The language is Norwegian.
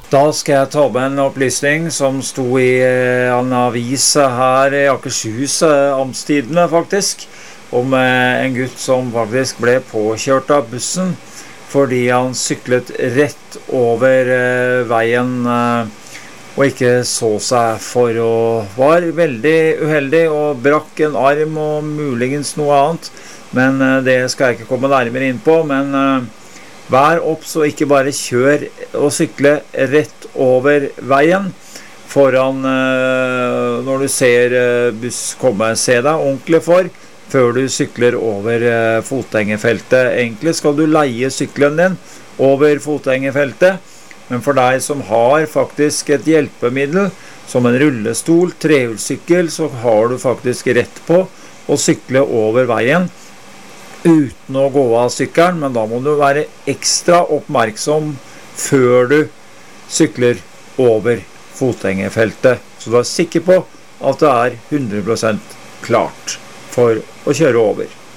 Da skal jeg ta med en opplysning som sto i en avis her i Akershus, Amtstidene faktisk, om en gutt som faktisk ble påkjørt av bussen fordi han syklet rett over veien og ikke så seg for, og var veldig uheldig og brakk en arm og muligens noe annet, men det skal jeg ikke komme nærmere inn på, men vær obs og ikke bare kjør og sykle rett over veien foran når du ser buss komme. Se deg ordentlig for før du sykler over fotgjengerfeltet. Egentlig skal du leie syklen din over fotgjengerfeltet, men for deg som har faktisk et hjelpemiddel, som en rullestol, trehjulssykkel, så har du faktisk rett på å sykle over veien uten å gå av sykkelen, men da må du være ekstra oppmerksom før du sykler over fotgjengerfeltet, så du er sikker på at det er 100% klart for å kjøre over.